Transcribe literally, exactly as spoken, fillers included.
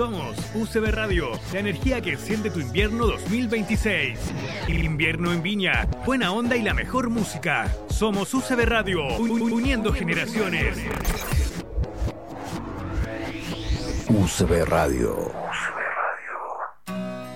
Somos U C B Radio, la energía que enciende tu invierno dos mil veintiséis. Invierno en Viña, buena onda y la mejor música. Somos U C B Radio, uniendo generaciones. U C B Radio.